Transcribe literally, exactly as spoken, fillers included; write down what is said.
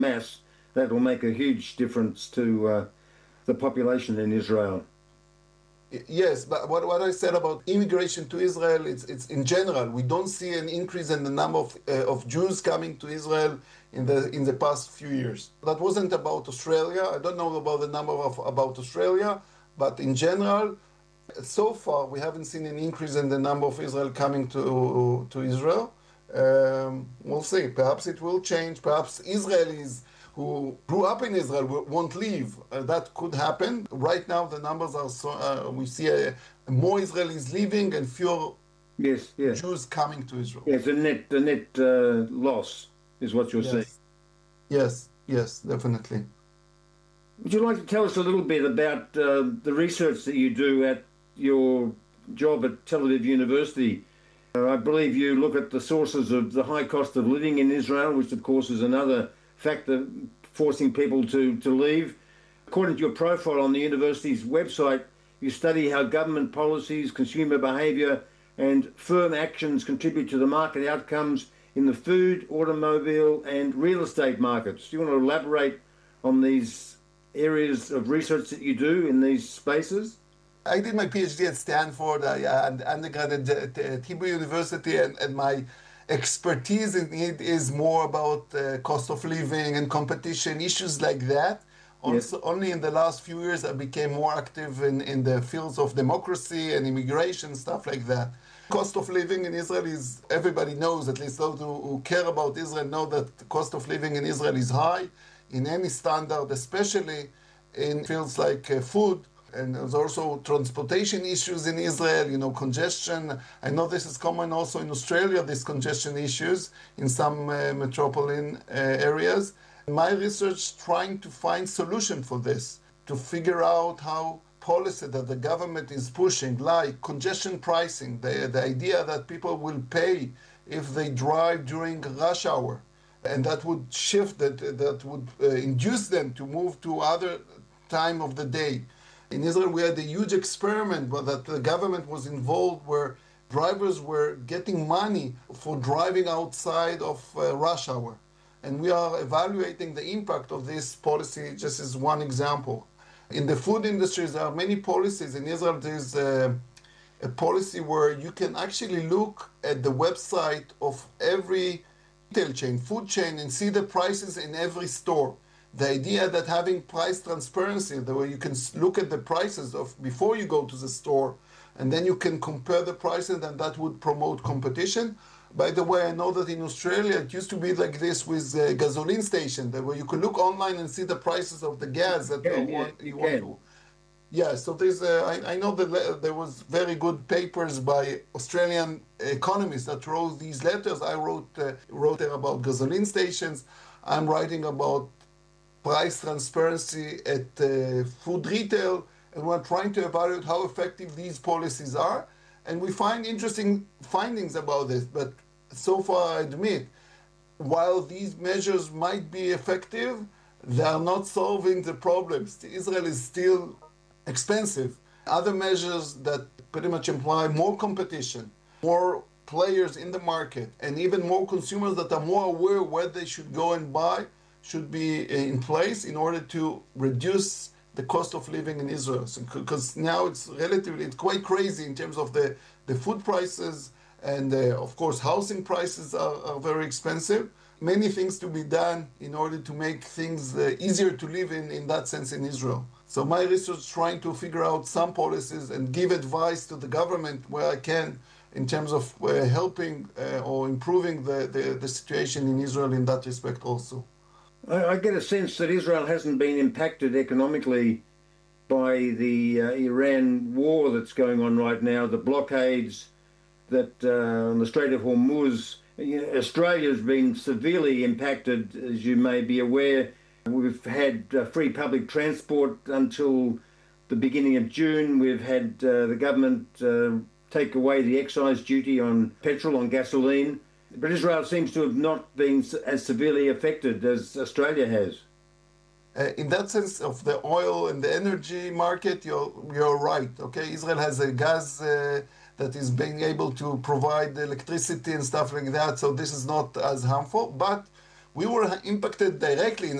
mass, that will make a huge difference to uh, the population in Israel. Yes, but what, what I said about immigration to Israel, it's, it's in general. We don't see an increase in the number of, uh, of Jews coming to Israel in the in the past few years. That wasn't about Australia. I don't know about the number of about Australia, but in general, so far we haven't seen an increase in the number of Israel coming to to Israel. Um, we'll see. Perhaps it will change. Perhaps Israelis who grew up in Israel won't leave. Uh, that could happen. Right now, the numbers are so, uh, we see a, more Israelis leaving and fewer yes, yes. Jews coming to Israel. Yes, the net, the net uh, loss is what you're yes. saying. Yes, yes, definitely. Would you like to tell us a little bit about uh, the research that you do at your job at Tel Aviv University? Uh, I believe you look at the sources of the high cost of living in Israel, which of course is another factor forcing people to, to leave. According to your profile on the university's website, you study how government policies, consumer behaviour and firm actions contribute to the market outcomes in the food, automobile and real estate markets. Do you want to elaborate on these areas of research that you do in these spaces? I did my PhD at Stanford I, and undergrad at, at Hebrew University, and, and my expertise in it is more about uh, cost of living and competition, issues like that. Also, yes. Only in the last few years I became more active in, in the fields of democracy and immigration, stuff like that. Cost of living in Israel is, everybody knows, at least those who, who care about Israel know that the cost of living in Israel is high in any standard, especially in fields like uh, food. And there's also transportation issues in Israel, you know, congestion. I know this is common also in Australia, these congestion issues in some uh, metropolitan uh, areas. My research trying to find solution for this, to figure out how policy that the government is pushing, like congestion pricing, the, the idea that people will pay if they drive during rush hour, and that would shift, that, that would uh, induce them to move to other time of the day. In Israel, we had a huge experiment where that the government was involved, where drivers were getting money for driving outside of uh, rush hour. And we are evaluating the impact of this policy, just as one example. In the food industry, there are many policies. In Israel, there's a, a policy where you can actually look at the website of every retail chain, food chain, and see the prices in every store. The idea that having price transparency, the way you can look at the prices of before you go to the store, and then you can compare the prices, and that would promote competition. By the way, I know that in Australia it used to be like this with uh, gasoline station, where you could look online and see the prices of the gas that yeah, you yeah, want. You you want to. Yeah, so there's uh, I, I know that there was very good papers by Australian economists that wrote these letters. I wrote uh, wrote about gasoline stations. I'm writing about price transparency at uh, food retail, and we're trying to evaluate how effective these policies are. And we find interesting findings about this, but so far I admit, while these measures might be effective, they are not solving the problems. Israel is still expensive. Other measures that pretty much imply more competition, more players in the market, and even more consumers that are more aware where they should go and buy should be in place in order to reduce the cost of living in Israel. Because so, now it's relatively, it's quite crazy in terms of the, the food prices, and uh, of course housing prices are, are very expensive. Many things to be done in order to make things uh, easier to live in, in that sense in Israel. So my research is trying to figure out some policies and give advice to the government where I can in terms of uh, helping uh, or improving the, the, the situation in Israel in that respect also. I get a sense that Israel hasn't been impacted economically by the uh, Iran war that's going on right now, the blockades that uh, on the Strait of Hormuz. You know, Australia's been severely impacted, as you may be aware. We've had uh, free public transport until the beginning of June. We've had uh, the government uh, take away the excise duty on petrol, on gasoline. But Israel seems to have not been as severely affected as Australia has. Uh, in that sense of the oil and the energy market, you're, you're right. Okay, Israel has a gas uh, that is being able to provide electricity and stuff like that, so this is not as harmful. But we were impacted directly in